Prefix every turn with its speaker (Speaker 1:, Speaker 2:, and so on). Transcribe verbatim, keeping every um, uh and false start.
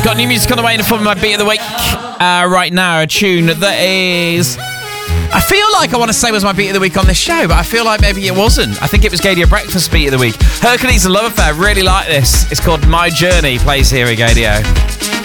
Speaker 1: Got new music on the way in the form of my beat of the week. Uh, right now, a tune that is... I feel like I want to say was my beat of the week on this show, but I feel like maybe it wasn't. I think it was Gadio Breakfast beat of the week. Hercules and Love Affair, really like this. It's called My Journey, plays here at Gadio.